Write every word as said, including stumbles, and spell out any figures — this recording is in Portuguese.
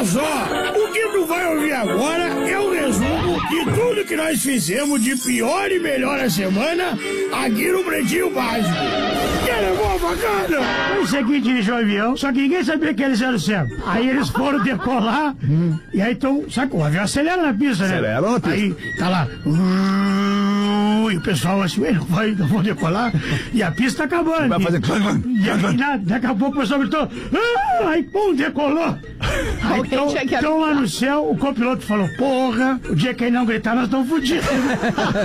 Olha só, o que tu vai ouvir agora é um resumo de tudo que nós fizemos de pior e melhor a semana aqui no Pretinho Básico. Era boa bacana. O seguinte, dirigiu o avião, só que ninguém sabia que eles eram cegos. Aí eles foram decolar, hum. e aí então, sabe, o avião acelera na pista, né? Acelera na pista. Aí tá lá, uh, e o pessoal assim, não vai, não vou decolar, e a pista tá acabando. Vai fazer... E, e aí, nada, daqui a pouco o pessoal gritou, ah, aí pum, decolou. Aí, então, então lá no céu, o copiloto falou, porra, o dia que ele não gritar, nós estamos fodidos.